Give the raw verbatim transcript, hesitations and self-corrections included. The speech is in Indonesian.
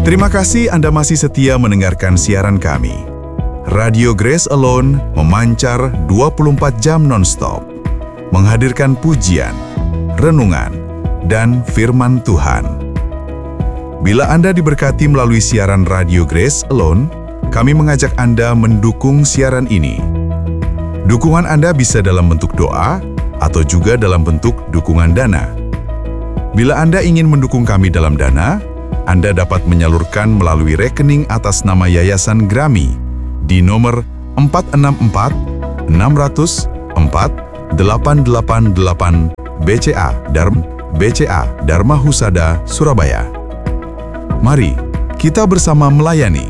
Terima kasih Anda masih setia mendengarkan siaran kami. Radio Grace Alone memancar dua puluh empat jam non-stop, menghadirkan pujian, renungan, dan firman Tuhan. Bila Anda diberkati melalui siaran Radio Grace Alone, kami mengajak Anda mendukung siaran ini. Dukungan Anda bisa dalam bentuk doa atau juga dalam bentuk dukungan dana. Bila Anda ingin mendukung kami dalam dana, Anda dapat menyalurkan melalui rekening atas nama Yayasan Grami di nomor empat enam empat enam nol empat delapan delapan delapan B C A Dharma B C A Dharma Husada, Surabaya. Mari kita bersama melayani.